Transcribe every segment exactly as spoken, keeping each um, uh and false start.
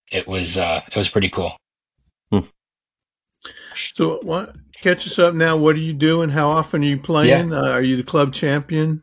it was uh, it was pretty cool. Hmm. So, what? Catch us up now. What are you doing? How often are you Yeah. playing? Uh, are you the club champion?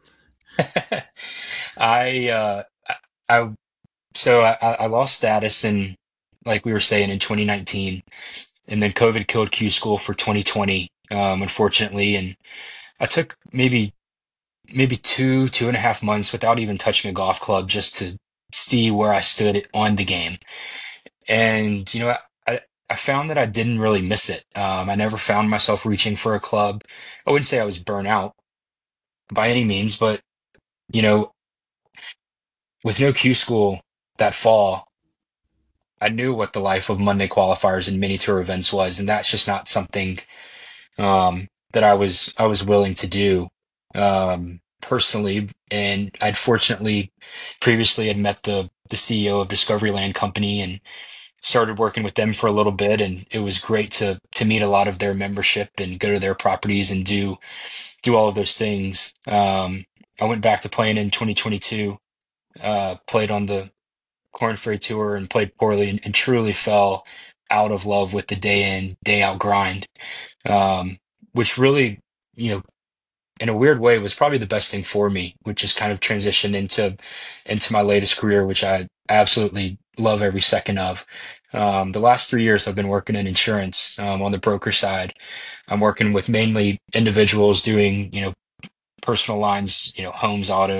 I uh I, I so I, I lost status in, like we were saying, in twenty nineteen, and then COVID killed Q School for twenty twenty, um, unfortunately, and I took maybe maybe two two and a half months without even touching a golf club just to see where I stood on the game. And you know, I I found that I didn't really miss it. Um, I never found myself reaching for a club. I wouldn't say I was burnt out by any means, but you know, with no Q School that fall, I knew what the life of Monday qualifiers and mini tour events was, and that's just not something um, that I was I was willing to do um, personally. And I'd fortunately previously had met the the C E O of Discovery Land Company and started working with them for a little bit, and it was great to to meet a lot of their membership and go to their properties and do do all of those things. Um, I went back to playing in twenty twenty-two, uh, played on the Corn Ferry Tour and played poorly, and, and truly fell out of love with the day in, day out grind, um, which really, you know, in a weird way was probably the best thing for me, which is kind of transitioned into into my latest career, which I absolutely love every second of. Um, the last three years I've been working in insurance, um, on the broker side. I'm working with mainly individuals doing, you know, personal lines, you know, homes, auto,